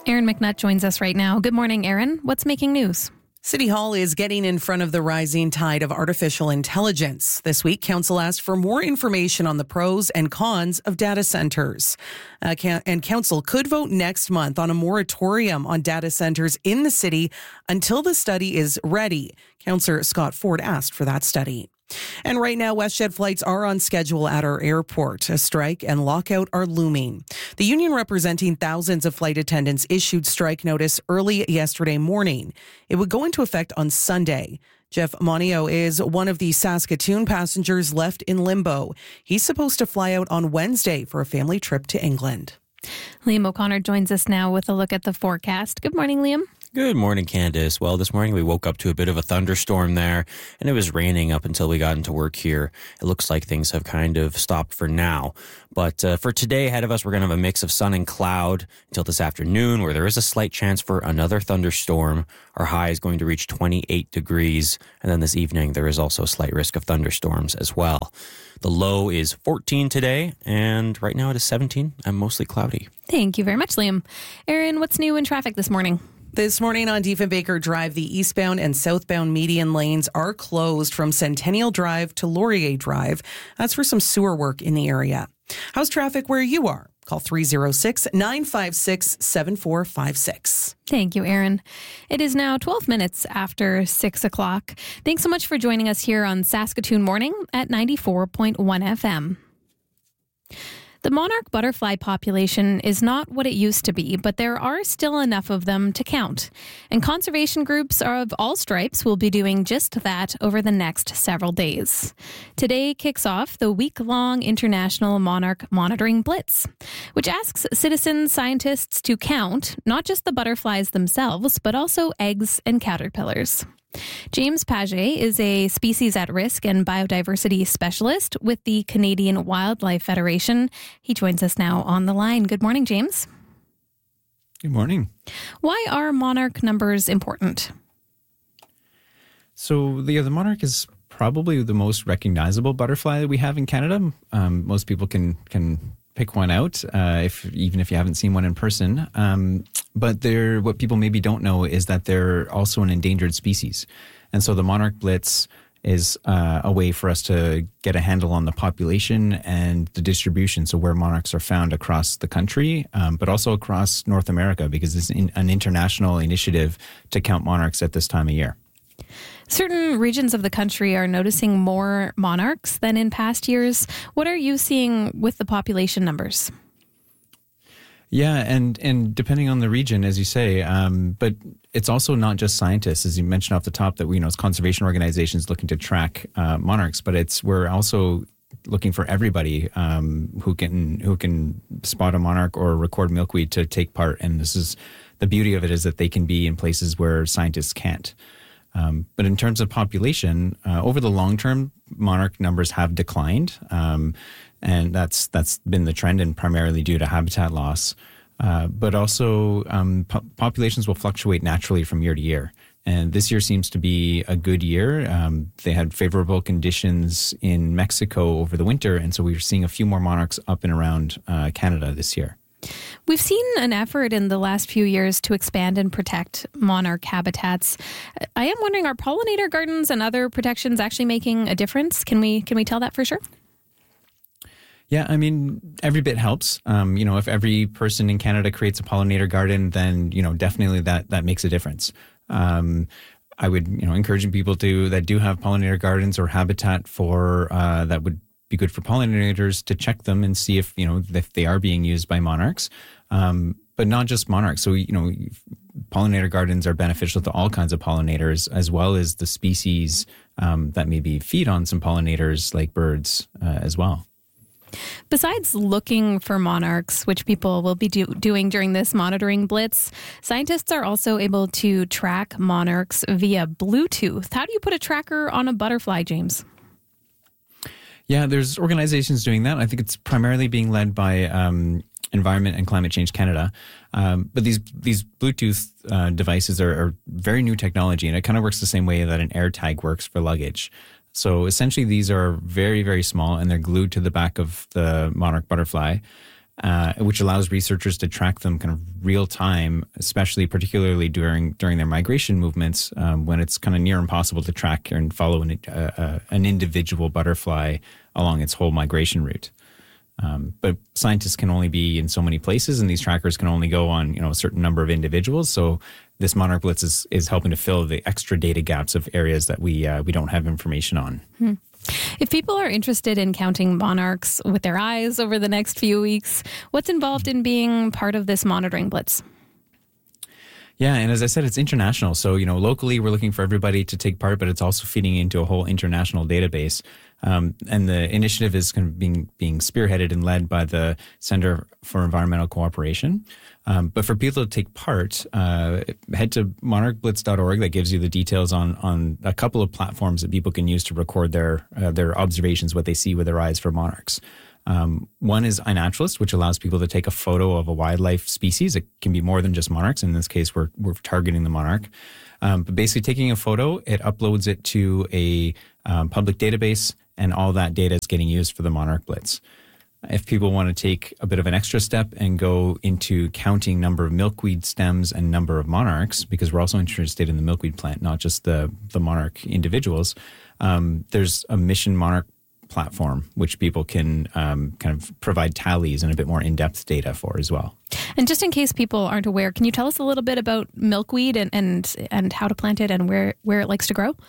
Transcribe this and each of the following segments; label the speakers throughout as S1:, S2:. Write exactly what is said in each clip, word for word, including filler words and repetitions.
S1: Aaron McNutt joins us right now. Good morning, Aaron. What's making news?
S2: City Hall is getting in front of the rising tide of artificial intelligence. This week, Council asked for more information on the pros and cons of data centers. Uh, and Council could vote next month on a moratorium on data centers in the city until the study is ready. Councillor Scott Ford asked for that study. And right now, WestJet flights are on schedule at our airport. A strike and lockout are looming. The union representing thousands of flight attendants issued strike notice early yesterday morning. It would go into effect on Sunday. Jeff Monio is one of the Saskatoon passengers left in limbo. He's supposed to fly out on Wednesday for a family trip to England.
S1: Liam O'Connor joins us now with a look at the forecast. Good morning, Liam.
S3: Good morning, Candace. Well, this morning we woke up to a bit of a thunderstorm there, and it was raining up until we got into work here. It looks like things have kind of stopped for now. But uh, for today ahead of us, we're going to have a mix of sun and cloud until this afternoon, where there is a slight chance for another thunderstorm. Our high is going to reach twenty-eight degrees, and then this evening there is also a slight risk of thunderstorms as well. The low is fourteen today, and right now it is seventeen and mostly cloudy.
S1: Thank you very much, Liam. Aaron, what's new in traffic this morning?
S2: This morning on Diefenbaker Drive, the eastbound and southbound median lanes are closed from Centennial Drive to Laurier Drive. That's for some sewer work in the area. How's traffic where you are? Call three oh six, nine five six, seven four five six.
S1: Thank you, Aaron. It is now twelve minutes after six o'clock. Thanks so much for joining us here on Saskatoon Morning at ninety-four point one F M. The monarch butterfly population is not what it used to be, but there are still enough of them to count. And conservation groups of all stripes will be doing just that over the next several days. Today kicks off the week-long International Monarch Monitoring Blitz, which asks citizen scientists to count not just the butterflies themselves, but also eggs and caterpillars. James Paget is a species at risk and biodiversity specialist with the Canadian Wildlife Federation. He joins us now on the line. Good morning, James.
S4: Good morning.
S1: Why are monarch numbers important?
S4: So the, the monarch is probably the most recognizable butterfly that we have in Canada. Um, most people can can pick one out, uh, if even if you haven't seen one in person. Um, but they're, what people maybe don't know is that they're also an endangered species. And so the Monarch Blitz is uh, a way for us to get a handle on the population and the distribution, so where monarchs are found across the country, um, but also across North America, because it's in, an international initiative to count monarchs at this time of year.
S1: Certain regions of the country are noticing more monarchs than in past years. What are you seeing with the population numbers?
S4: Yeah, and, and depending on the region, as you say, um, but it's also not just scientists, as you mentioned off the top, that we, you know, it's conservation organizations looking to track uh, monarchs, but it's we're also looking for everybody um, who can who can spot a monarch or record milkweed to take part. And this is the beauty of it, is that they can be in places where scientists can't. Um, but in terms of population, uh, over the long term, monarch numbers have declined, um, and that's that's been the trend, and primarily due to habitat loss. Uh, but also, um, po- populations will fluctuate naturally from year to year. And this year seems to be a good year. Um, they had favorable conditions in Mexico over the winter, and so we're seeing a few more monarchs up and around uh, Canada this year.
S1: We've seen an effort in the last few years to expand and protect monarch habitats. I am wondering, are pollinator gardens and other protections actually making a difference? Can we can we tell that for sure?
S4: Yeah, I mean, every bit helps. Um, you know, if every person in Canada creates a pollinator garden, then, you know, definitely that that makes a difference. Um, I would, you know, encouraging people to that do have pollinator gardens or habitat for uh, that would be good for pollinators to check them and see if, you know, if they are being used by monarchs, um, but not just monarchs. So, you know, pollinator gardens are beneficial to all kinds of pollinators, as well as the species um, that maybe feed on some pollinators like birds uh, as well.
S1: Besides looking for monarchs, which people will be do- doing during this monitoring blitz, scientists are also able to track monarchs via Bluetooth. How do you put a tracker on a butterfly, James?
S4: Yeah, there's organizations doing that. I think it's primarily being led by um, Environment and Climate Change Canada. Um, but these these Bluetooth uh, devices are, are very new technology, and it kind of works the same way that an AirTag works for luggage. So essentially, these are very, very small, and they're glued to the back of the monarch butterfly. uh, which allows researchers to track them kind of real time, especially particularly during during their migration movements, um, when it's kind of near impossible to track and follow an, uh, uh, an individual butterfly along its whole migration route. Um, but scientists can only be in so many places, and these trackers can only go on, you know, a certain number of individuals. So this Monarch Blitz is, is helping to fill the extra data gaps of areas that we uh, we don't have information on.
S1: Hmm. If people are interested in counting monarchs with their eyes over the next few weeks, what's involved in being part of this monitoring blitz?
S4: Yeah, and as I said, it's international. So, you know, locally we're looking for everybody to take part, but it's also feeding into a whole international database. Um, and the initiative is kind of being being spearheaded and led by the Center for Environmental Cooperation. Um, but for people to take part, uh, head to monarch blitz dot org. That gives you the details on on a couple of platforms that people can use to record their uh, their observations, what they see with their eyes for monarchs. Um, one is iNaturalist, which allows people to take a photo of a wildlife species. It can be more than just monarchs. In this case, we're we're targeting the monarch. Um, but basically, taking a photo, it uploads it to a um, public database, and all that data is getting used for the Monarch Blitz. If people want to take a bit of an extra step and go into counting number of milkweed stems and number of monarchs, because we're also interested in the milkweed plant, not just the, the monarch individuals, um, there's a Mission Monarch platform which people can um, kind of provide tallies and a bit more in-depth data for as well.
S1: And just in case people aren't aware, can you tell us a little bit about milkweed and and, and how to plant it and where, where it likes to grow?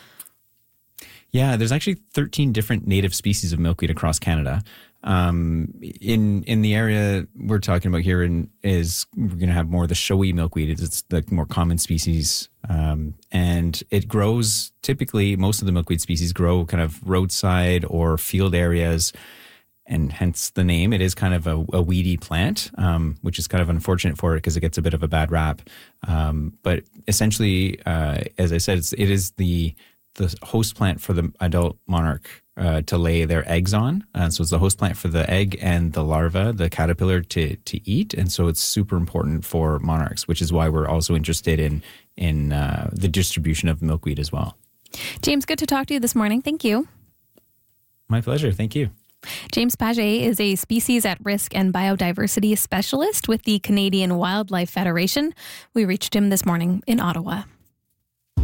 S4: Yeah, there's actually thirteen different native species of milkweed across Canada. Um, in in the area we're talking about here in, is we're going to have more of the showy milkweed. It's the more common species. Um, and it grows, typically, most of the milkweed species grow kind of roadside or field areas, and hence the name. It is kind of a, a weedy plant, um, which is kind of unfortunate for it because it gets a bit of a bad rap. Um, but essentially, uh, as I said, it's, it is the the host plant for the adult monarch uh, to lay their eggs on. Uh, so it's the host plant for the egg and the larva, the caterpillar, to to eat. And so it's super important for monarchs, which is why we're also interested in in uh, the distribution of milkweed as well.
S1: James, good to talk to you this morning. Thank you.
S4: My pleasure. Thank you.
S1: James Paget is a species at risk and biodiversity specialist with the Canadian Wildlife Federation. We reached him this morning in Ottawa.